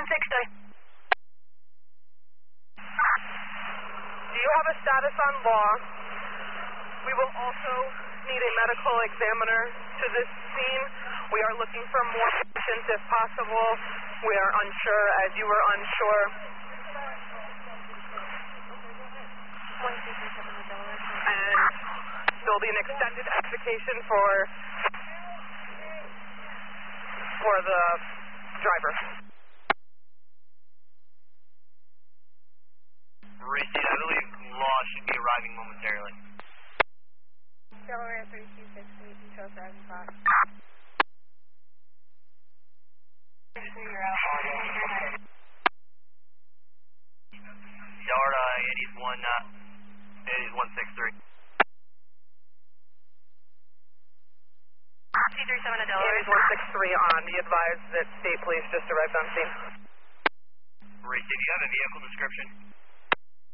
Do you have a status on law? We will also need a medical examiner to this scene. We are looking for more patients if possible. We are unsure, as you were unsure. And there will be an extended application for the driver. Receipt, I believe law should be arriving momentarily. Delaware 3268, details driving spot. Delta, it is 163. C37 to Delaware. It is 163 on. Be advised that state police just arrived on scene. Receipt, do you have a vehicle description?